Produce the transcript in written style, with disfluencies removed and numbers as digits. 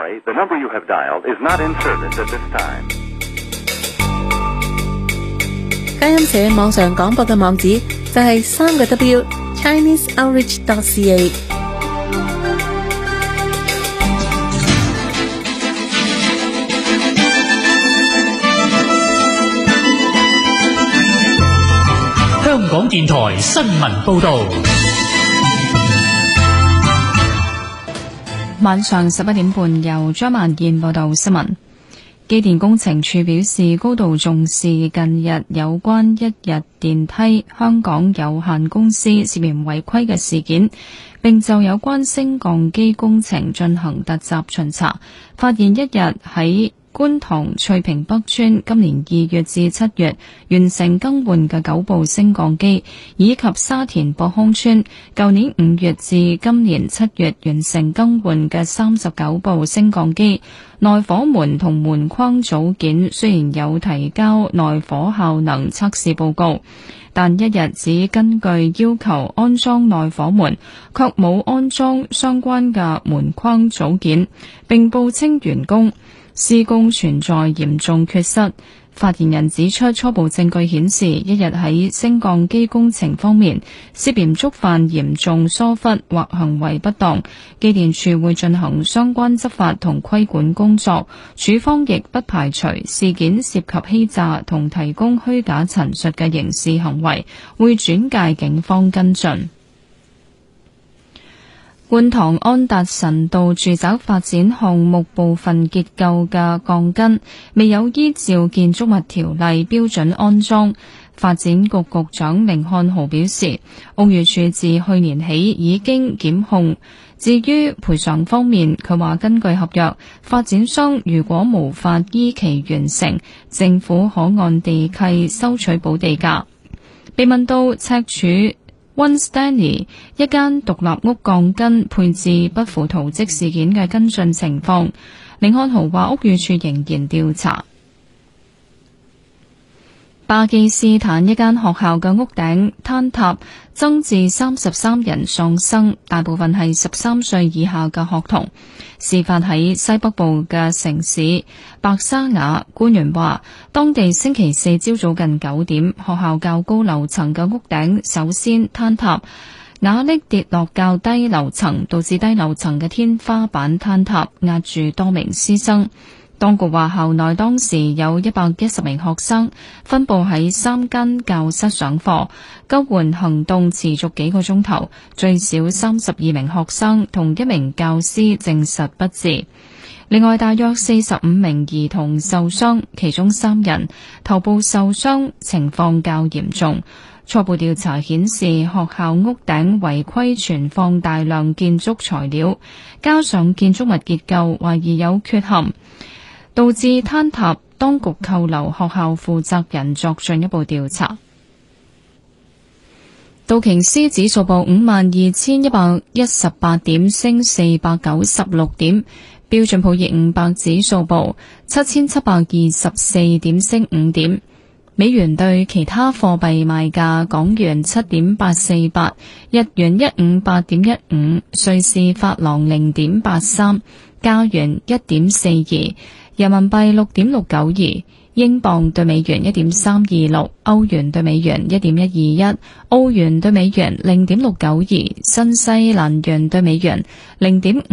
sorry, the number you have dialed is not in service at this time. 佳音社網上廣播嘅網址就係3個W ChineseOutreach.ca。 香港電台新聞報道。 晚上11點半，由張萬燕報道新聞。機電工程處表示，高度重視近日有關一日電梯香港有限公司涉嫌違規嘅事件，並就有關升降機工程進行突襲巡查，發現一日喺觀塘翠屏北村今年2月至7月完成更換嘅9部升降機，以及沙田博康村舊年5月至今年7月完成更換嘅39部升降機。內火門同門框組件雖然有提交內火效能測試報告，但一日只根據要求安裝內火門，卻冇安裝相關嘅門框組件，並報稱完工。施工存在嚴重缺失。發言人指出，初步證據顯示，一日喺升降機工程方面涉嫌觸犯嚴重疏忽或行為不當，機電處會進行相關執法同規管工作。處方亦不排除事件涉及欺詐同提供虛假陳述嘅刑事行為，會轉介警方跟進。觀塘安達臣道住宅發展項目部分結構嘅鋼筋未有依照建築物條例標準安裝。發展局局長甯漢豪表示，屋宇署自去年起已經檢控。至於賠償方面，佢話根據合約，發展商如果無法依期完成，政府可按地契收取補地價。被問到赤柱One Stanley 一間獨立屋鋼筋配置不符圖則事件嘅跟進情況，甯漢豪話屋宇署仍然調查。巴基斯坦一間學校嘅屋頂坍塌，增至33人喪生，大部分係13歲以下嘅學童。事發喺西北部嘅城市白沙瓦，官員話當地星期四朝早近9點，學校較高樓層嘅屋頂首先坍塌，瓦礫跌落較低樓層，導致低樓層嘅天花板坍塌，壓住多名師生。當局話校內當時有110名學生，分佈喺3間教室上課，救援行動持續幾個鐘頭，最少32名學生同1名教師證實不治。另外大約45名兒童受傷，其中3人頭部受傷，情況較嚴重。初步調查顯示，學校屋頂違規存放大量建築材料，加上建築物結構懷疑有缺陷，導致坍塌，當局扣留學校負責人作進一步調查。道瓊斯指數報52,118點，升496點；標準普爾500指數報7,724點，升5點。美元對其他貨幣賣價：港元7.848，日元158.15，瑞士法郎0.83，加元1.42，人民幣6.692，英鎊對美元1.326，歐元對美元1.121，澳元對美元0.692，新西蘭元對美元0.5